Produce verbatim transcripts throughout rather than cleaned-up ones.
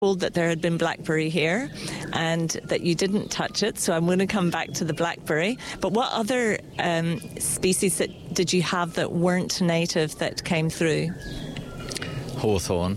told that there had been blackberry here and that you didn't touch it, so I'm going to come back to the blackberry. But what other um, species that did you have that weren't native that came through? Hawthorn,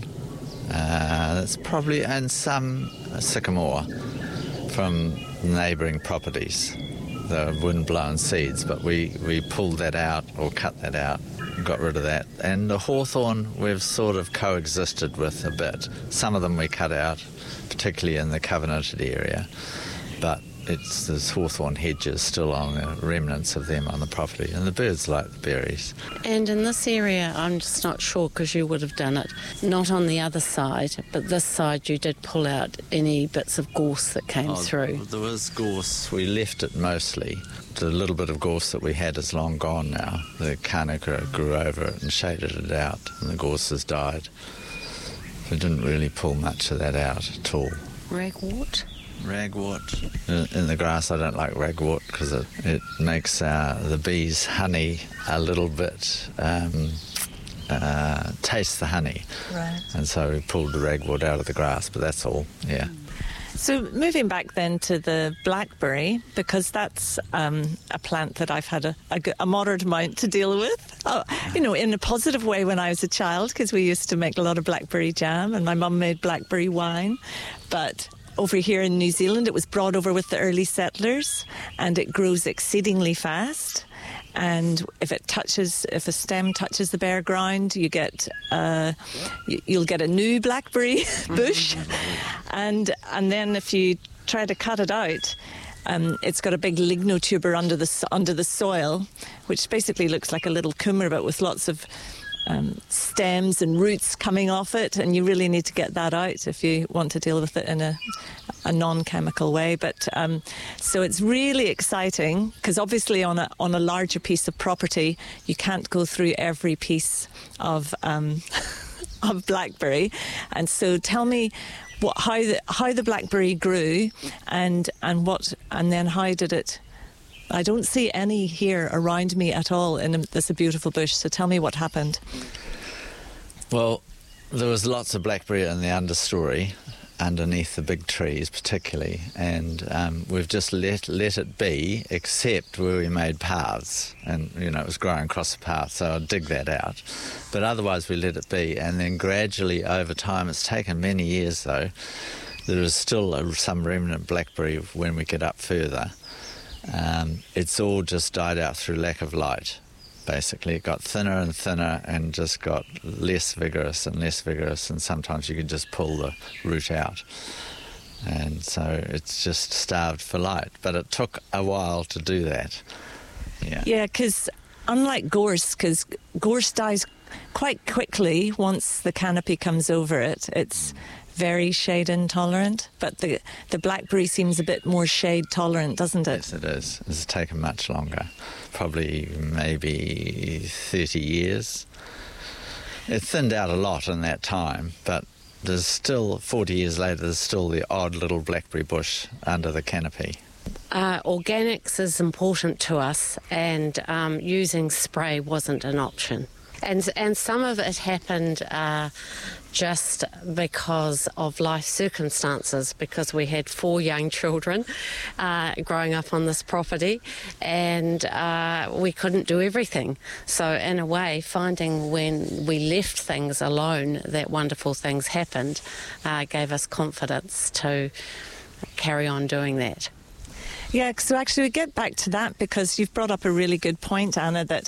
uh, that's probably, and some sycamore from neighbouring properties, the wind-blown seeds, but we, we pulled that out or cut that out. Got rid of that. And the hawthorn we've sort of coexisted with a bit. Some of them we cut out, particularly in the covenanted area, but it's there's hawthorn hedges still on the remnants of them on the property, and the birds like the berries. And in this area, I'm just not sure because you would have done it, not on the other side, but this side you did pull out any bits of gorse that came oh, through. There was gorse. We left it mostly. The little bit of gorse that we had is long gone now. The carnaker grew over it and shaded it out, and the gorse has died. We didn't really pull much of that out at all. Ragwort? Ragwort. In, in the grass, I don't like ragwort because it, it makes uh, the bees' honey a little bit, um, uh, taste the honey. Right. And so we pulled the ragwort out of the grass, but that's all, yeah. So moving back then to the blackberry, because that's um, a plant that I've had a, a, a moderate amount to deal with, oh, you know, in a positive way when I was a child, because we used to make a lot of blackberry jam and my mum made blackberry wine. But over here in New Zealand, it was brought over with the early settlers and it grows exceedingly fast. And if it touches, if a stem touches the bare ground, you get, uh, you'll get a new blackberry bush. And and then if you try to cut it out, um, it's got a big lignotuber under the under the soil, which basically looks like a little kumara, but with lots of um, stems and roots coming off it. And you really need to get that out if you want to deal with it in a a non-chemical way. But um, so it's really exciting because obviously on a on a larger piece of property, you can't go through every piece of um, of blackberry. And so tell me what how the how the blackberry grew and and what and then how did it. I don't see any here around me at all in a, this a beautiful bush. So tell me what happened. Well, there was lots of blackberry in the understory, underneath the big trees particularly, and um, we've just let let it be, except where we made paths, and you know it was growing across the path, so I'll dig that out. But otherwise we let it be, and then gradually over time, it's taken many years though, there is still a, some remnant blackberry when we get up further. Um, it's all just died out through lack of light. Basically, it got thinner and thinner and just got less vigorous and less vigorous, and sometimes you could just pull the root out. And so it's just starved for light. But it took a while to do that. Yeah, yeah, because unlike gorse, because gorse dies quite quickly once the canopy comes over it. It's very shade intolerant, but the the blackberry seems a bit more shade tolerant, doesn't it? Yes, it is. It's taken much longer, probably maybe thirty years. It thinned out a lot in that time, but there's still, forty years later, there's still the odd little blackberry bush under the canopy. Uh, organics is important to us, and um, using spray wasn't an option. And and some of it happened uh, just because of life circumstances, because we had four young children uh, growing up on this property, and uh, we couldn't do everything. So in a way, finding when we left things alone that wonderful things happened uh, gave us confidence to carry on doing that. Yeah, so actually we get back to that because you've brought up a really good point, Anna, that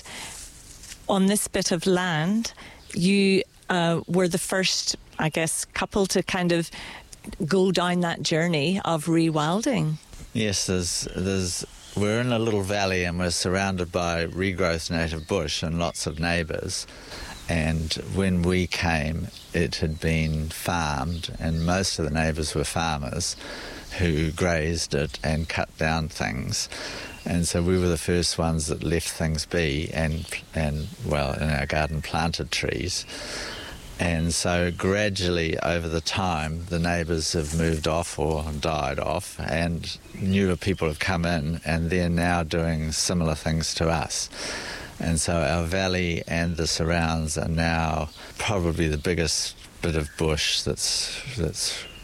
on this bit of land, you uh, were the first, I guess, couple to kind of go down that journey of rewilding. Yes, there's, there's, we're in a little valley and we're surrounded by regrowth native bush and lots of neighbours. And when we came, it had been farmed, and most of the neighbours were farmers who grazed it and cut down things. And so we were the first ones that left things be and, and well, in our garden planted trees. And so gradually over the time, the neighbours have moved off or died off, and newer people have come in, and they're now doing similar things to us. And so our valley and the surrounds are now probably the biggest bit of bush that's that's